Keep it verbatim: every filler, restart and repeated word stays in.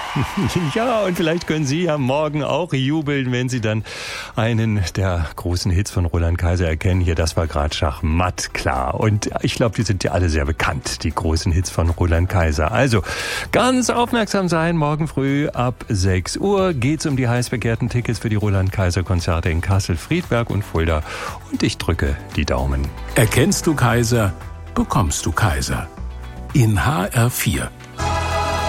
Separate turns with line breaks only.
Ja, und vielleicht können Sie ja morgen auch jubeln, wenn Sie dann einen der großen Hits von Roland Kaiser erkennen. Hier, das war gerade Schachmatt, klar. Und ich glaube, die sind ja alle sehr bekannt, die großen Hits von Roland Kaiser. Also, ganz aufmerksam sein. Morgen früh ab sechs Uhr geht's um die heiß begehrten Tickets für die Roland Kaiser Konzerte in Kassel, Friedberg und Fulda. Und ich drücke die Daumen.
Erkennst du Kaiser, bekommst du Kaiser. In H R vier.